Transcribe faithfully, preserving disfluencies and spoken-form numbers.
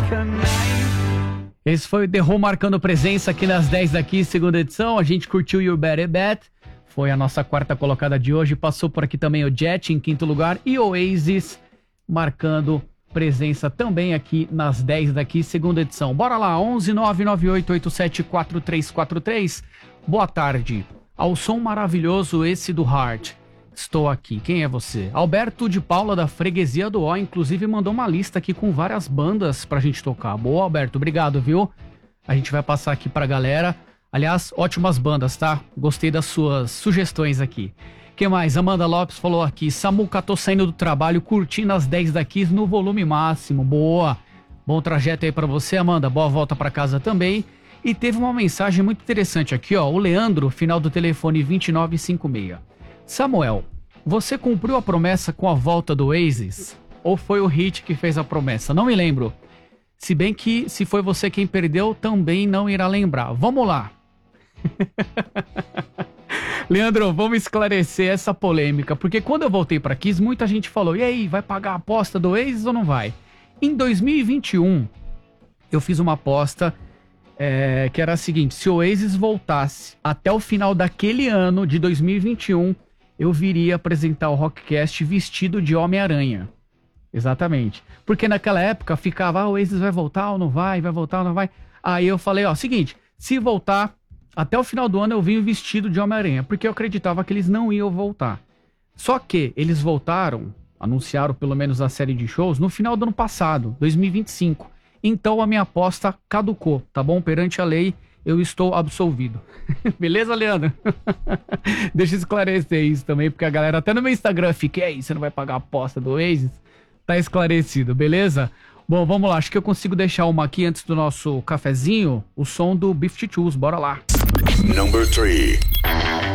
Esse foi o The Who marcando presença aqui nas dez daqui, segunda edição. A gente curtiu You Better Bet. Foi a nossa quarta colocada de hoje. Passou por aqui também o Jet em quinto lugar. E Oasis marcando presença também aqui nas dez daqui, segunda edição. Bora lá, onze nove nove oito oito sete quatro três quatro três. Boa tarde. Ao som maravilhoso esse do Heart. Estou aqui. Quem é você? Alberto de Paula, da Freguesia do O, inclusive mandou uma lista aqui com várias bandas pra gente tocar. Boa, Alberto. Obrigado, viu? A gente vai passar aqui pra galera. Aliás, ótimas bandas, tá? Gostei das suas sugestões aqui. Quem mais? Amanda Lopes falou aqui. Samuca, tô saindo do trabalho, curtindo as dez daqui no volume máximo. Boa. Bom trajeto aí pra você, Amanda. Boa volta pra casa também. E teve uma mensagem muito interessante aqui, ó. O Leandro, final do telefone vinte e nove cinquenta e seis. Samuel, você cumpriu a promessa com a volta do Oasis? Ou foi o Hit que fez a promessa? Não me lembro. Se bem que, se foi você quem perdeu, também não irá lembrar. Vamos lá. Leandro, vamos esclarecer essa polêmica. Porque quando eu voltei pra Kiss, muita gente falou, e aí, vai pagar a aposta do Oasis ou não vai? Em dois mil e vinte e um, eu fiz uma aposta... É, que era a seguinte, se o Oasis voltasse até o final daquele ano de dois mil e vinte e um, eu viria apresentar o Rockcast vestido de Homem-Aranha. Exatamente. Porque naquela época ficava, ah, o Oasis vai voltar ou não vai, vai voltar ou não vai. Aí eu falei, ó, seguinte, se voltar, até o final do ano eu vim vestido de Homem-Aranha, porque eu acreditava que eles não iam voltar. Só que eles voltaram, anunciaram pelo menos a série de shows, no final do ano passado, dois mil e vinte e cinco. Então a minha aposta caducou, tá bom? Perante a lei, eu estou absolvido. Beleza, Leandro? Deixa eu esclarecer isso também, porque a galera até no meu Instagram fica, e aí, você não vai pagar a aposta do Oasis? Tá esclarecido, beleza? Bom, vamos lá, acho que eu consigo deixar uma aqui antes do nosso cafezinho, o som do B cinquenta e dois, bora lá. Number three.